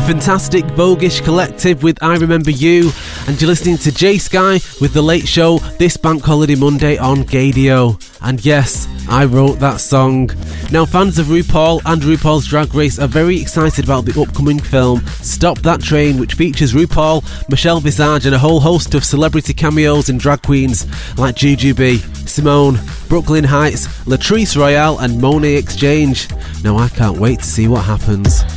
fantastic Voguish Collective with I Remember You, and you're listening to Jay Sky with The Late Show this Bank Holiday Monday on Gaydio. And yes, I wrote that song. Now, fans of RuPaul and RuPaul's Drag Race are very excited about the upcoming film Stop That Train, which features RuPaul, Michelle Visage and a whole host of celebrity cameos and drag queens like Jujubee, Simone, Brooklyn Heights, Latrice Royale and Monet Exchange. Now, I can't wait to see what happens.